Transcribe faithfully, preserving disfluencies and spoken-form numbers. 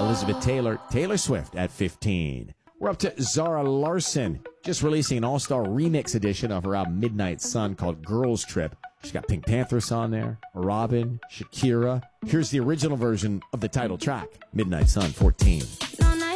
Elizabeth Taylor, Taylor Swift at fifteen. We're up to Zara Larsson, just releasing an all-star remix edition of her album Midnight Sun called Girls Trip. She's got Pink Panthers on there, Robin, Shakira. Here's the original version of the title track, Midnight Sun, fourteen.